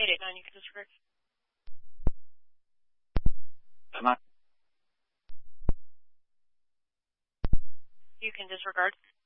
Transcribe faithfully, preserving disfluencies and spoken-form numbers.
eight eight nine, you can disregard. Come on. You can disregard.